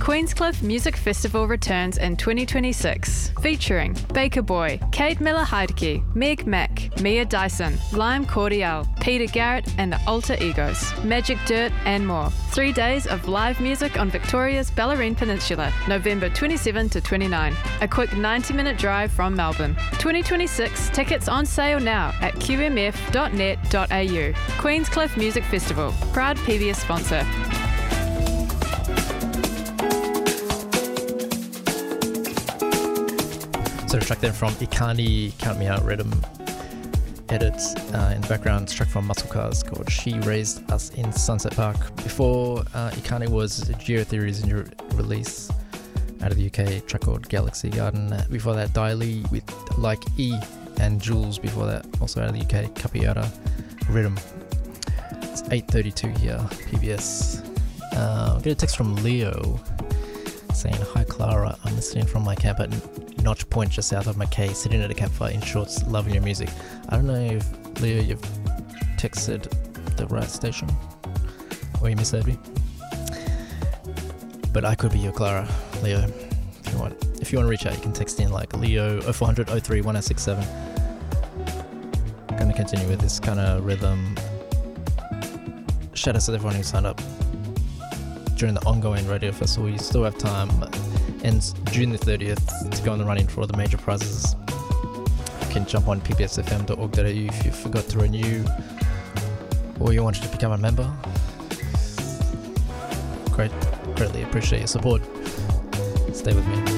Queenscliff Music Festival returns in 2026, featuring Baker Boy, Kate Miller-Heidke, Meg Mac, Mia Dyson, Lime Cordial, Peter Garrett and the Alter Egos, Magic Dirt and more. 3 days of live music on Victoria's Bellarine Peninsula, November 27 to 29. A quick 90-minute drive from Melbourne. 2026 tickets on sale now at qmf.net.au. Queenscliff Music Festival, proud PBS sponsor. So the track then from Ikani, Count Me Out Rhythm edits in the background, track from Muscle Cars called She Raised Us in Sunset Park. Before Ikani was Geotheory's release out of the UK, track called Galaxy Garden. Before that, Diley with Like E, and Jules before that, also out of the UK, Capiata Rhythm. It's 8:32 here, PBS. Get a text from Leo saying, "Hi Clara, I'm listening from my camp at Notch Point just south of Mackay, sitting at a campfire in shorts, loving your music." I don't know if, Leo, you've texted the right station or you misheard me, but I could be your Clara, Leo. If you want to reach out, you can text in like Leo 0400 03 1067. Going to continue with this kind of rhythm. Shout out to everyone who signed up during the ongoing radio festival. You still have time. Ends June the 30th to go on the running for all the major prizes. You can jump on ppsfm.org.au if you forgot to renew or you wanted to become a member. Greatly appreciate your support. Stay with me.